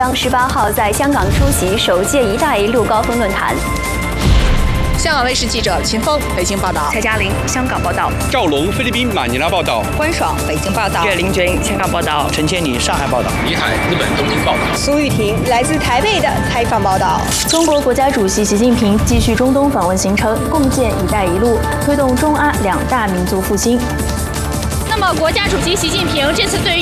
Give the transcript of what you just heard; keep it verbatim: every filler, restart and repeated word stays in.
将十八号在香港出席首届“一带一路”高峰论坛。 香港卫视记者秦峰北京报道。 蔡嘉玲香港报道。 赵龙菲律宾马尼拉报道。 关爽北京报道。 岳林军香港报道。 陈千里上海报道。 李海日本东京报道。 苏玉婷来自台北的采访报道。 中国国家主席习近平继续中东访问行程，共建“一带一路”，推动中阿两大民族复兴。 那么，国家主席习近平这次对于